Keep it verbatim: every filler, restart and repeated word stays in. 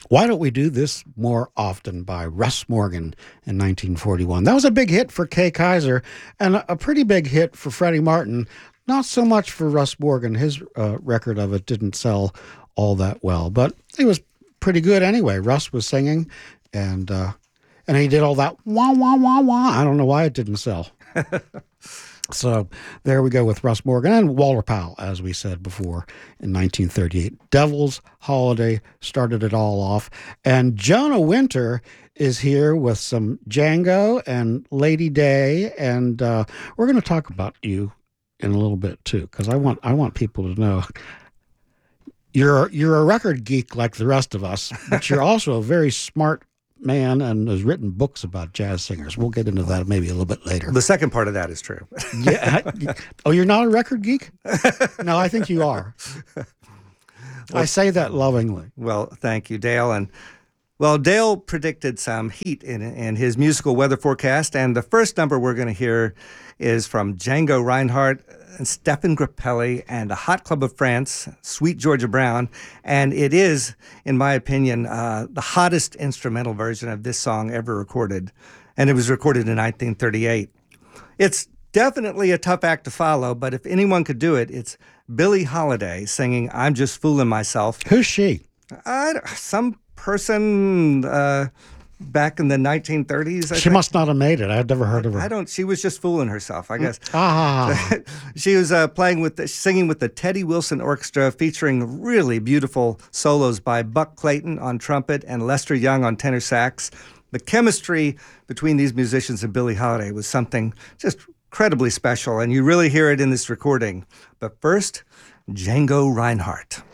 Why Don't We Do This More Often by Russ Morgan in nineteen forty-one. That was a big hit for Kay Kyser and a pretty big hit for Freddie Martin. Not so much for Russ Morgan. His uh, record of it didn't sell all that well, but it was pretty good anyway. Russ was singing, and uh, and he did all that wah, wah, wah, wah. I don't know why it didn't sell. So there we go with Russ Morgan and Walter Powell, as we said before, in nineteen thirty-eight. Devil's Holiday started it all off. And Jonah Winter is here with some Django and Lady Day. And uh, we're going to talk about you in a little bit, too, because I want I want people to know you're, you're a record geek like the rest of us, but you're also a very smart man and has written books about jazz singers. We'll get into that maybe a little bit later. The second part of that is true. Yeah. Oh, you're not a record geek? No, I think you are. Well, I say that lovingly. Well, thank you, Dale. And well, Dale predicted some heat in, in his musical weather forecast, and the first number we're going to hear is from Django Reinhardt and Stephen Grappelli and the Hot Club of France, Sweet Georgia Brown. And it is, in my opinion, uh, the hottest instrumental version of this song ever recorded. And it was recorded in nineteen thirty-eight. It's definitely a tough act to follow, but if anyone could do it, it's Billie Holiday singing I'm Just Fooling Myself. Who's she? Uh, some person... Uh, Back in the nineteen thirties, I she think. Must not have made it. I've never heard of her. I don't. She was just fooling herself, I guess. Ah, she was uh, playing with, the, singing with the Teddy Wilson Orchestra, featuring really beautiful solos by Buck Clayton on trumpet and Lester Young on tenor sax. The chemistry between these musicians and Billie Holiday was something just incredibly special, and you really hear it in this recording. But first, Django Reinhardt.